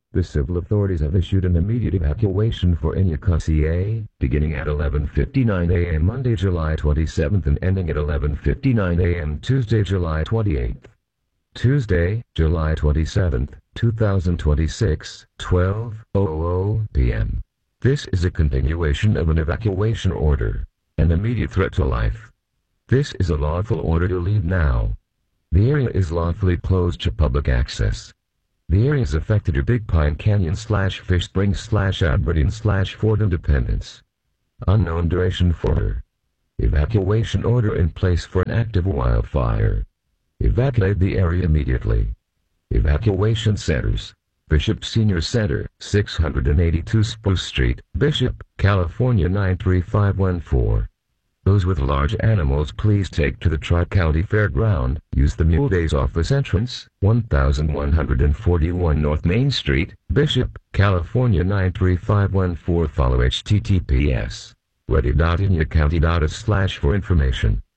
The civil authorities have issued an immediate evacuation for Inyaka, CA, beginning at 11:59 a.m. Monday, July 27th and ending at 11:59 a.m. Tuesday, July 28th. Tuesday, July 27th, 2026, 12:00 p.m. This is a continuation of an evacuation order. An immediate threat to life. This is a lawful order to leave now. The area is lawfully closed to public access. The areas affected are Big Pine Canyon / Fish Springs / Aberdeen / Fort Independence. Unknown duration for order. Evacuation order in place for an active wildfire. Evacuate the area immediately. Evacuation centers. Bishop Senior Center, 682 Spruce Street, Bishop, California 93514. Those with large animals please take to the Tri-County Fairground. Use the Mule Days office entrance, 1141 North Main Street, Bishop, California 93514. Follow https://ready.inyacounty.us/ for information.